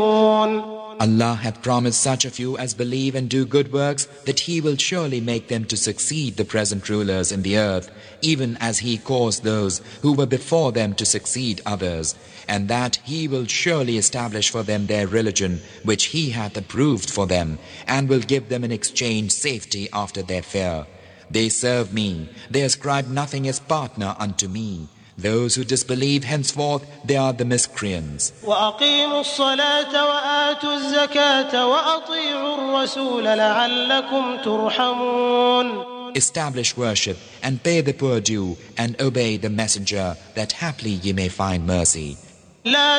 Allah hath promised such of you as believe and do good works that He will surely make them to succeed the present rulers in the earth, even as He caused those who were before them to succeed others, and that He will surely establish for them their religion which He hath approved for them, and will give them in exchange safety after their fear. They serve me, they ascribe nothing as partner unto me. Those who disbelieve henceforth, they are the miscreants. وأقيموا الصلاة وآتوا الزكاة وأطيعوا الرسول لعلكم ترحمون. Establish worship and pay the poor due and obey the messenger that haply ye may find mercy. لا